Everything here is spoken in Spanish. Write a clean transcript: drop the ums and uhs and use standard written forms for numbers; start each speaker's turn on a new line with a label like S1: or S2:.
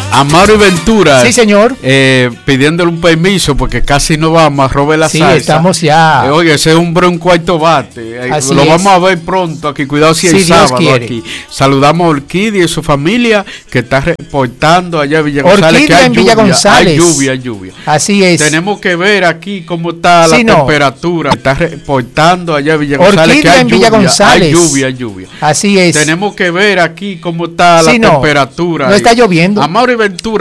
S1: Amaro y Ventura.
S2: Sí, señor.
S1: Pidiéndole un permiso porque casi no vamos a robar la salsa.
S2: Sí, estamos ya.
S1: Oye, ese es un buen cuarto bate. Lo vamos a ver pronto aquí. Cuidado si hay sábado aquí. Saludamos a Orquídea y su familia que está reportando allá en Villa González.
S2: Orquídea
S1: que hay
S2: en Villa González.
S1: Hay lluvia.
S2: Así es.
S1: Tenemos que ver aquí cómo está la temperatura. Está reportando allá en Villa González.
S2: Orquídea
S1: que hay
S2: en Villa González.
S1: Hay lluvia.
S2: Así es.
S1: Tenemos que ver aquí cómo está la temperatura.
S2: No está lloviendo.
S1: Amaro y Ventura.